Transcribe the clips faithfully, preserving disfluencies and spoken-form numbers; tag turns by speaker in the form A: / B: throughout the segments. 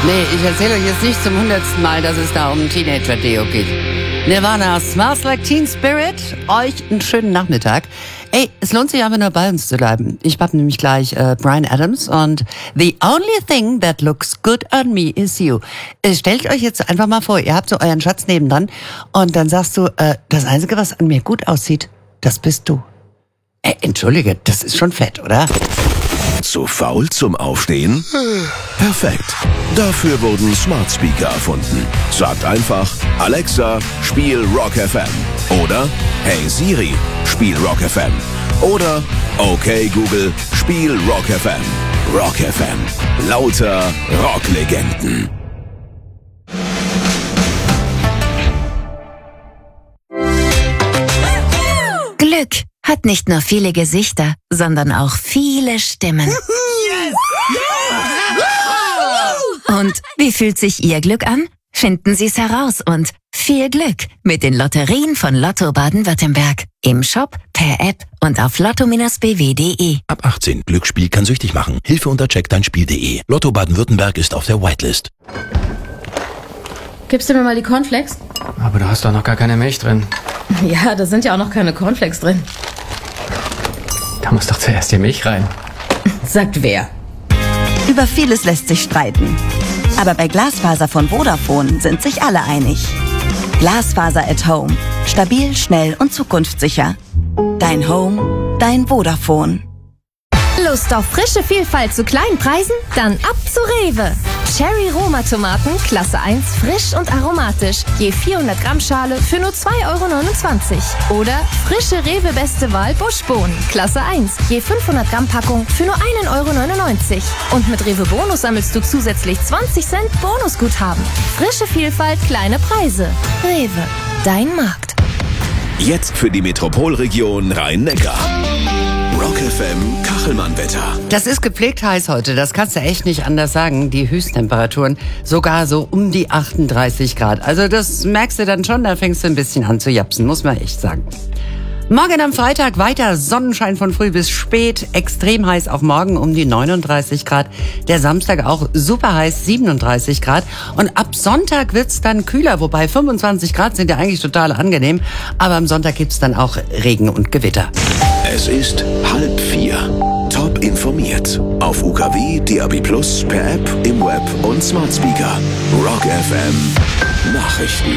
A: Nee, ich erzähle euch jetzt nicht zum hundertsten Mal, dass es da um ein Teenager-Deo geht. Nirvana, Smells Like Teen Spirit. Euch einen schönen Nachmittag. Ey, es lohnt sich einfach nur bei uns zu bleiben. Ich hab nämlich gleich äh, Bryan Adams und The Only Thing That Looks Good on Me Is You. Äh, stellt euch jetzt einfach mal vor, ihr habt so euren Schatz nebendran und dann sagst du, äh, das Einzige, was an mir gut aussieht, das bist du. Äh, entschuldige, das ist schon fett, oder?
B: Zu faul zum Aufstehen? Perfekt. Dafür wurden Smart Speaker erfunden. Sagt einfach, Alexa, spiel Rock F M. Oder, hey Siri, spiel Rock F M. Oder, okay Google, spiel Rock F M. Rock F M. Lauter Rocklegenden.
C: Glück hat nicht nur viele Gesichter, sondern auch viele Stimmen. Und wie fühlt sich Ihr Glück an? Finden Sie es heraus und viel Glück mit den Lotterien von Lotto Baden-Württemberg. Im Shop, per App und auf lotto Bindestrich b w punkt de.
B: Ab achtzehn. Glücksspiel kann süchtig machen. Hilfe unter check dein Spiel punkt de. Lotto Baden-Württemberg ist auf der Whitelist.
D: Gibst du mir mal die Cornflakes?
E: Aber du hast doch noch gar keine Milch drin.
D: Ja, da sind ja auch noch keine Cornflakes drin.
E: Da muss doch zuerst die Milch rein.
D: Sagt wer?
F: Über vieles lässt sich streiten. Aber bei Glasfaser von Vodafone sind sich alle einig. Glasfaser at Home. Stabil, schnell und zukunftssicher. Dein Home, dein Vodafone.
G: Lust auf frische Vielfalt zu kleinen Preisen? Dann ab zu Rewe. Cherry Roma Tomaten, Klasse eins, frisch und aromatisch. Je vierhundert Gramm Schale für nur zwei Euro neunundzwanzig. Oder frische Rewe Beste Wahl Buschbohnen, Klasse eins. Je fünfhundert Gramm Packung für nur ein Euro neunundneunzig. Und mit Rewe Bonus sammelst du zusätzlich zwanzig Cent Bonusguthaben. Frische Vielfalt, kleine Preise. Rewe, dein Markt.
B: Jetzt für die Metropolregion Rhein-Neckar. Rock F M Kachelmann-Wetter.
A: Das ist gepflegt heiß heute, das kannst du echt nicht anders sagen. Die Höchsttemperaturen sogar so um die achtunddreißig Grad. Also das merkst du dann schon, da fängst du ein bisschen an zu japsen, muss man echt sagen. Morgen am Freitag weiter Sonnenschein von früh bis spät, extrem heiß auch morgen um die neununddreißig Grad. Der Samstag auch super heiß, siebenunddreißig Grad. Und ab Sonntag wird's dann kühler, wobei fünfundzwanzig Grad sind ja eigentlich total angenehm. Aber am Sonntag gibt's dann auch Regen und Gewitter.
B: Es ist halb vier. Top informiert. Auf U K W, D A B plus, per App, im Web und Smart Speaker. Rock F M Nachrichten.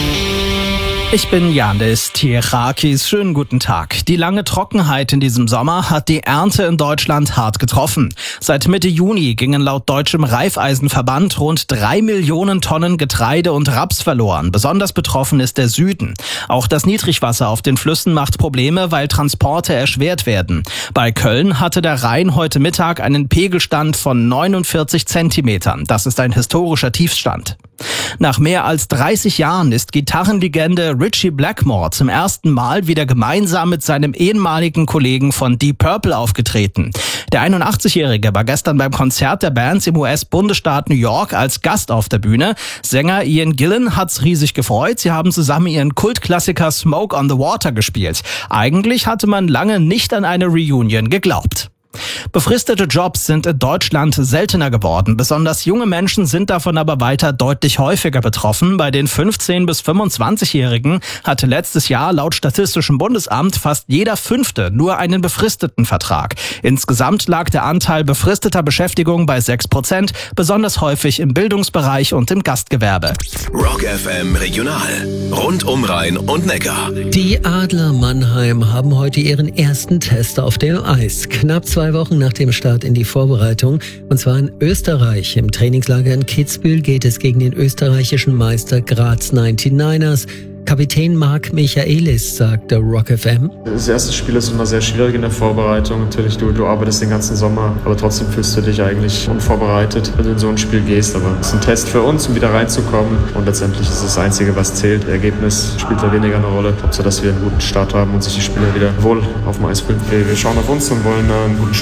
H: Ich bin Janis Tierakis. Schönen guten Tag. Die lange Trockenheit in diesem Sommer hat die Ernte in Deutschland hart getroffen. Seit Mitte Juni gingen laut Deutschem Reifeisenverband rund drei Millionen Tonnen Getreide und Raps verloren. Besonders betroffen ist der Süden. Auch das Niedrigwasser auf den Flüssen macht Probleme, weil Transporte erschwert werden. Bei Köln hatte der Rhein heute Mittag einen Pegelstand von neunundvierzig Zentimetern. Das ist ein historischer Tiefstand. Nach mehr als dreißig Jahren ist Gitarrenlegende Ritchie Blackmore zum ersten Mal wieder gemeinsam mit seinem ehemaligen Kollegen von Deep Purple aufgetreten. Der einundachtzigjährige war gestern beim Konzert der Bands im U S-Bundesstaat New York als Gast auf der Bühne. Sänger Ian Gillan hat's riesig gefreut. Sie haben zusammen ihren Kultklassiker Smoke on the Water gespielt. Eigentlich hatte man lange nicht an eine Reunion geglaubt. Befristete Jobs sind in Deutschland seltener geworden. Besonders junge Menschen sind davon aber weiter deutlich häufiger betroffen. Bei den fünfzehn- bis fünfundzwanzigjährigen hatte letztes Jahr laut Statistischem Bundesamt fast jeder Fünfte nur einen befristeten Vertrag. Insgesamt lag der Anteil befristeter Beschäftigung bei sechs Prozent, besonders häufig im Bildungsbereich und im Gastgewerbe.
B: Rock F M Regional. Rund um Rhein und Neckar.
I: Die Adler Mannheim haben heute ihren ersten Test auf dem Eis. Knapp zwei Wochen nach dem Start in die Vorbereitung, und zwar in Österreich. Im Trainingslager in Kitzbühel geht es gegen den österreichischen Meister Graz neunundneunzigers. Kapitän Marc Michaelis sagte Rock F M.
J: Das erste Spiel ist immer sehr schwierig in der Vorbereitung. Natürlich, du, du arbeitest den ganzen Sommer, aber trotzdem fühlst du dich eigentlich unvorbereitet, wenn du in so ein Spiel gehst. Aber es ist ein Test für uns, um wieder reinzukommen. Und letztendlich ist das Einzige, was zählt. Das Ergebnis spielt da weniger eine Rolle. Hauptsache, dass wir einen guten Start haben und sich die Spieler wieder wohl auf dem Eis fühlen. Wir schauen auf uns und wollen einen guten Start